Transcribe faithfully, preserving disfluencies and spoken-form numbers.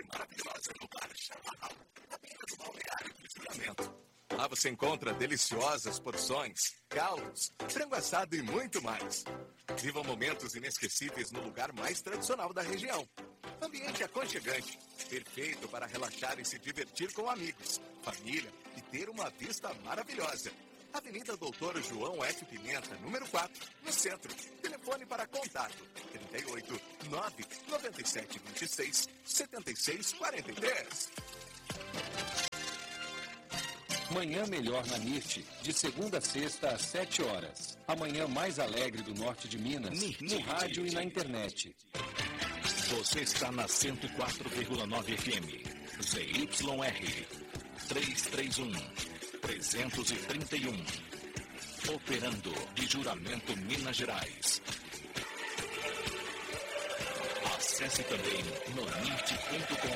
maravilhosa no bar Chaparral, apenas o balneário do Juramento. Lá você encontra deliciosas porções, caldos, frango assado e muito mais. Viva momentos inesquecíveis no lugar mais tradicional da região. Ambiente aconchegante, perfeito para relaxar e se divertir com amigos, família e ter uma vista maravilhosa. Avenida Doutor João F. Pimenta, número quatro, no centro. Telefone para contato trinta e oito, nove, noventa e sete, vinte e seis, setenta e seis, quarenta e três. Manhã Melhor na N I R T, de segunda a sexta às sete horas. A manhã mais alegre do norte de Minas, no rádio e na internet. Você está na cento e quatro vírgula nove F M. Z Y R trezentos e trinta e um. trezentos e trinta e um. Operando de Juramento, Minas Gerais. Acesse também no N I R T ponto com.